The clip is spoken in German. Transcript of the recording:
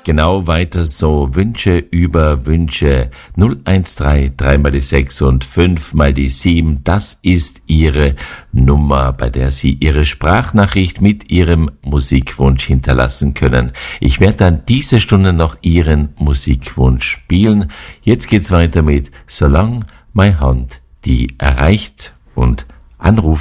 Genau, weiter so. Wünsche über Wünsche. 013, 3 mal die 6 und 5 mal die 7. Das ist Ihre Nummer, bei der Sie Ihre Sprachnachricht mit Ihrem Musikwunsch hinterlassen können. Ich werde dann diese Stunde noch Ihren Musikwunsch spielen. Jetzt geht's weiter mit Solang meine Hand die erreicht und anruft.